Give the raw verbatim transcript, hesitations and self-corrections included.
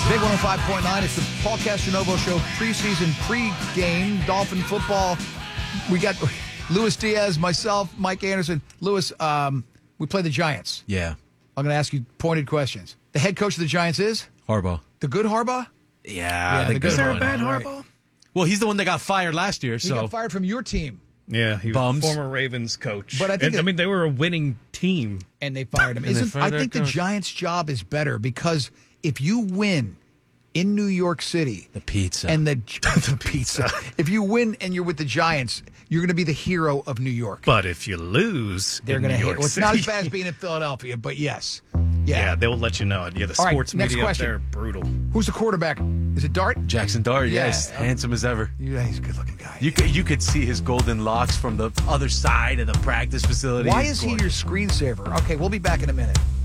Big one oh five point nine. It's the Paul Castronovo Show preseason pre-game Dolphin football. We got Luis Diaz, myself, Mike Anderson. Luis, um, we play the Giants. Yeah. I'm going to ask you pointed questions. The head coach of the Giants is? Harbaugh. The good Harbaugh? Yeah. Yeah, the the good good Is there a one. bad Right. Harbaugh? Well, he's the one that got fired last year, He so. got fired from your team, Yeah, he was Bums. a former Ravens coach. But I think And, that- I mean, they were a winning team. and they fired him. And they Isn't, fired I their think the coach. Giants' job is better because if you win in New York City, The pizza. and the the pizza. If you win and you're with the Giants, you're going to be the hero of New York. But if you lose, They're in going to New hate. York Well, it's City, not as bad as being in Philadelphia, but yes. yeah, Yeah. they will let you know it. Yeah, the All right, sports next media up question. there, brutal. Who's the quarterback? Is it Dart? Jackson Dart, Yeah. yes. Handsome as ever. Yeah, he's a good-looking guy. You could, you could see his golden locks from the other side of the practice facility. Why It's is he gorgeous. your screensaver? Okay, we'll be back in a minute.